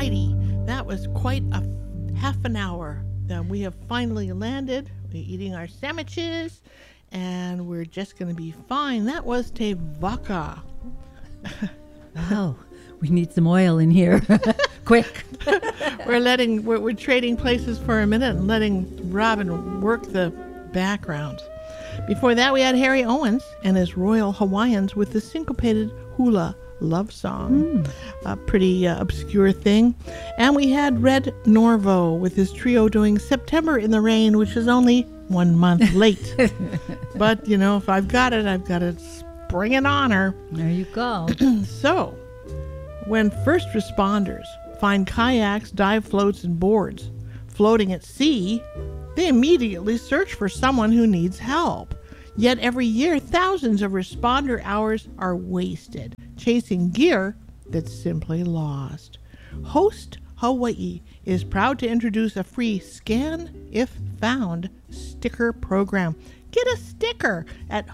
righty. That was quite a half an hour. We have finally landed. We're eating our sandwiches, and we're just going to be fine. That was Te Vaka. Wow, we need some oil in here. Quick. We're trading places for a minute and letting Robin work the background. Before that, we had Harry Owens and his Royal Hawaiians with the syncopated hula love song. A pretty obscure thing. And we had Red Norvo with his trio doing September in the Rain, which is only 1 month late. But, you know, if I've got it, bring it on her. There you go. So, when first responders find kayaks, dive floats, and boards floating at sea, they immediately search for someone who needs help. Yet every year, thousands of responder hours are wasted chasing gear that's simply lost. Host Hawaii is proud to introduce a free Scan If Found sticker program. Get a sticker at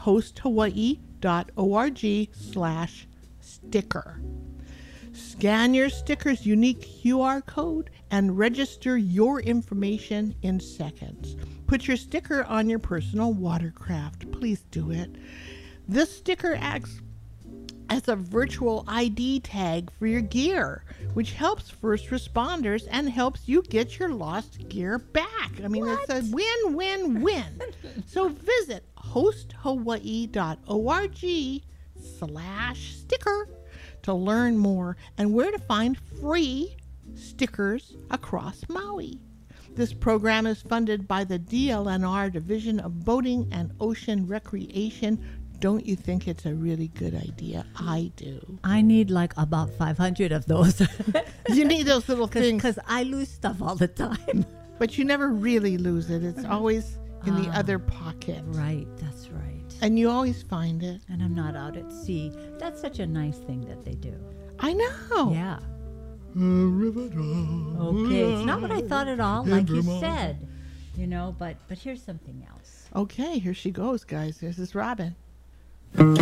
hosthawaii.org/sticker. Scan your sticker's unique QR code and register your information in seconds. Put your sticker on your personal watercraft. Please do it. This sticker acts as a virtual ID tag for your gear, which helps first responders and helps you get your lost gear back. I mean, It's a win-win-win. So visit hosthawaii.org/sticker to learn more and where to find free stickers across Maui. This program is funded by the DLNR Division of Boating and Ocean Recreation. Don't you think it's a really good idea? I do. I need like about 500 of those. You need those little things. Because I lose stuff all the time. But you never really lose it. It's always in the other pocket. Right, that's right. And you always find it. And I'm not out at sea. That's such a nice thing that they do. I know. Yeah. Okay, it's not what I thought at all, like you said. You know, but here's something else. Okay, here she goes, guys. This is Robin.